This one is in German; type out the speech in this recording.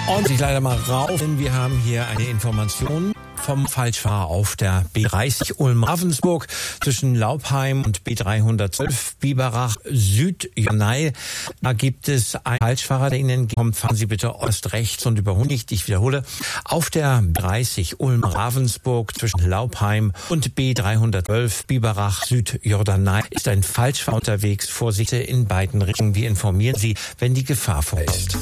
Und ich leider mal rauf, denn wir haben hier eine Information vom Falschfahrer auf der B30 Ulm-Ravensburg zwischen Laupheim und B312 Biberach Süd-Jörnai. Da gibt es einen Falschfahrer, der Ihnen kommt. Fahren Sie bitte ost-rechts und überholen nicht. Ich wiederhole. Auf der B30 Ulm-Ravensburg zwischen Laupheim und B312 Biberach Süd-Jörnai ist ein Falschfahrer unterwegs. Vorsicht in beiden Richtungen. Wir informieren Sie, wenn die Gefahr vorliegt.